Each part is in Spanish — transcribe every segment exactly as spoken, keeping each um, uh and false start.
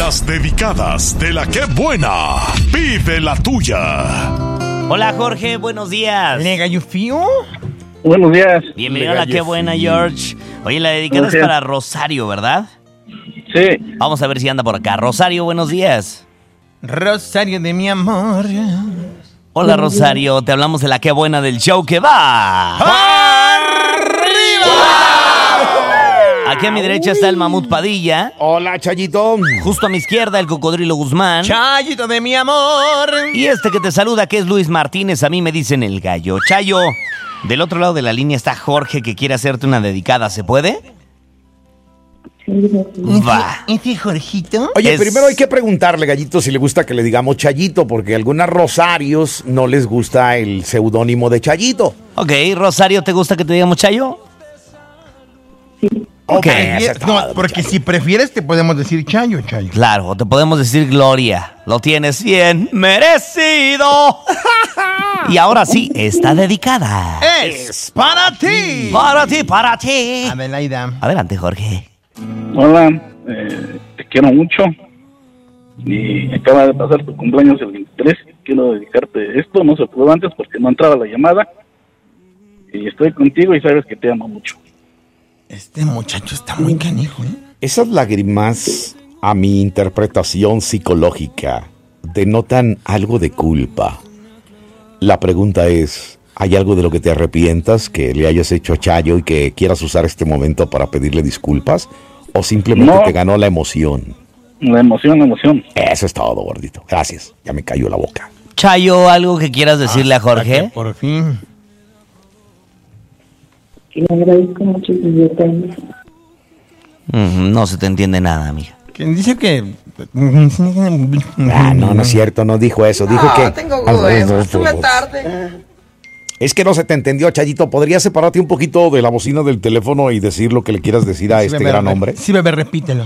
Las dedicadas de la que buena. Vive la tuya. Hola, Jorge, buenos días. ¿Lega you feel? Buenos días. Bienvenido a la que buena, George. Oye, la dedicada es para Rosario, ¿verdad? Sí. Vamos a ver si anda por acá. Rosario, buenos días. Rosario de mi amor. Hola, Rosario. Te hablamos de la que buena del show que va. Aquí a mi derecha está el Mamut Padilla. Hola, Chayito. Justo a mi izquierda el Cocodrilo Guzmán. Chayito de mi amor. Y este que te saluda, que es Luis Martínez, a mí me dicen el gallo. Chayo, del otro lado de la línea está Jorge, que quiere hacerte una dedicada. ¿Se puede? Va. ¿Ese Jorgito? Oye, Es- primero hay que preguntarle, Gallito, si le gusta que le digamos Chayito, porque a algunas Rosarios no les gusta el seudónimo de Chayito. Ok, Rosario, ¿te gusta que te digamos Chayo? Ok. eso es No, todo, porque muchacho. si prefieres te podemos decir Chayo, Chayo. Claro, te podemos decir Gloria. Lo tienes bien merecido. Y ahora sí, está dedicada. Es para ti. Para ti, para ti. Adelaida. Adelante, Jorge. Hola, eh, te quiero mucho. Y acaba de pasar tu cumpleaños el veintitrés. Quiero dedicarte esto. No se pudo antes porque no entraba la llamada. Y estoy contigo y sabes que te amo mucho. Este muchacho está muy canijo, ¿eh? Esas lágrimas, a mi interpretación psicológica, denotan algo de culpa. La pregunta es, ¿hay algo de lo que te arrepientas que le hayas hecho a Chayo y que quieras usar este momento para pedirle disculpas? ¿O simplemente No. te ganó la emoción? La emoción, la emoción. Eso es todo, gordito. Gracias. Ya me cayó la boca. Chayo, ¿algo que quieras decirle a Hasta que Jorge? por fin. Le agradezco mucho sus detalles. Mm, no se te entiende nada, amiga. Quien dice que... Ah, no, no es cierto, no dijo eso. Dijo Ah, que... tengo huevos, estuve tarde. Es que no se te entendió, Chayito. ¿Podrías separarte un poquito de la bocina del teléfono y decir lo que le quieras decir a Sí, este bebé, gran bebé. hombre? Sí, bebé, repítelo.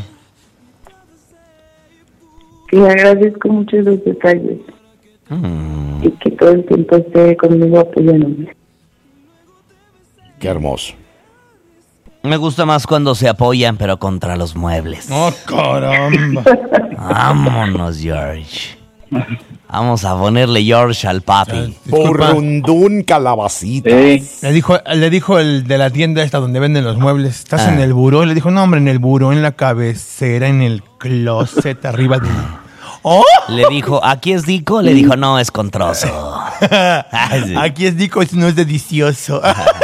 Que le agradezco mucho los detalles Mm, y que todo el tiempo esté conmigo apoyándome. Qué hermoso. me gusta más cuando se apoyan, pero contra los muebles. Oh, caramba. Vámonos, George. Vamos a ponerle George al papi. Disculpa. Burrundún calabacita. Sí. Le dijo, le dijo el de la tienda esta donde venden los muebles, ¿estás Ah. en el buró? Y le dijo, no, hombre, en el buró, en la cabecera, en el closet, arriba de... ¡Oh! Le dijo, ¿aquí es Dico? Le dijo, no, es con trozo. Ay, sí. Aquí es Dico, no es delicioso.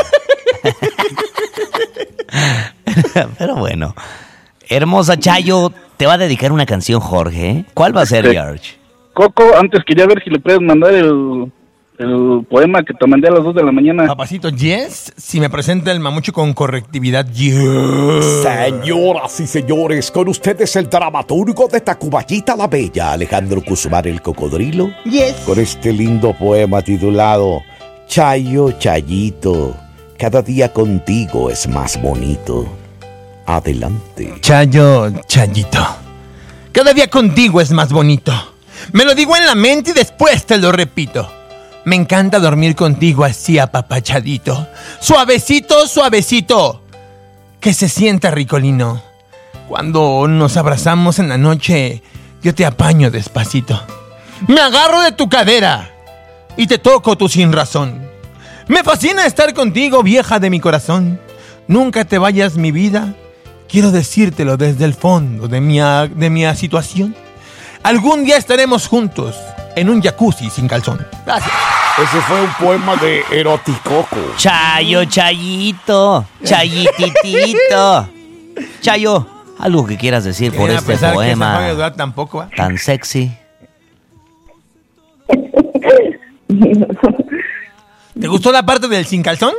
Pero bueno. Hermosa Chayo, te va a dedicar una canción, Jorge. ¿Cuál va a ser, Sí. George? Coco, antes quería ver si le puedes mandar el, el poema que te mandé a las dos de la mañana. Papacito, yes, si me presenta el mamucho con correctividad, yes. Señoras y señores, con ustedes el dramaturgo de Tacubachita la Bella, Alejandro Guzmán el Cocodrilo, Yes. con este lindo poema titulado Chayo, Chayito, cada día contigo es más bonito. Adelante. Chayo, Chayito, cada día contigo es más bonito. Me lo digo en la mente y después te lo repito. Me encanta dormir contigo así apapachadito. Suavecito, suavecito. Que se sienta ricolino. Cuando nos abrazamos en la noche, yo te apaño despacito. Me agarro de tu cadera y te toco tu sin razón. Me fascina estar contigo, vieja de mi corazón. Nunca te vayas, mi vida. Quiero decírtelo desde el fondo de mi, a- de mi situación. Algún día estaremos juntos en un jacuzzi sin calzón. Gracias. Ese fue un poema de Eroticoco. Chayo, Chayito, Chayititito. Chayo, algo que quieras decir por Quería este pensar que esa no iba a poema durar tampoco, ¿va? tan sexy. ¿Te gustó la parte del sin calzón?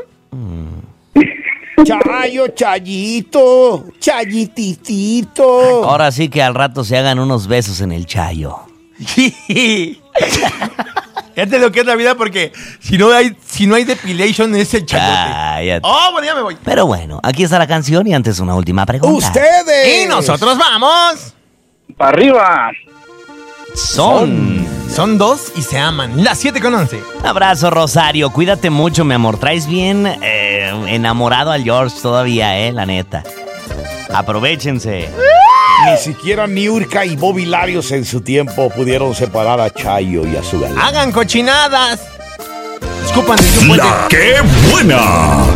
Chayo, Chayito, Chayititito. Ahora sí que al rato se hagan unos besos en el Chayo. Fíjate lo que es la vida porque si no hay, si no hay depilation es el chayote. Cállate. Oh, bueno, ya me voy. Pero bueno, aquí está la canción y antes una última pregunta. ¡Ustedes! Y nosotros vamos. ¡Para arriba! Son. Son dos y se aman. Las siete con once. Un abrazo, Rosario. Cuídate mucho, mi amor. Traes bien eh, enamorado al George todavía, eh, la neta. Aprovechense. Ni siquiera Niurka y Bobby Larios en su tiempo pudieron separar a Chayo y a su galán. Hagan cochinadas. Escupan de La que buena.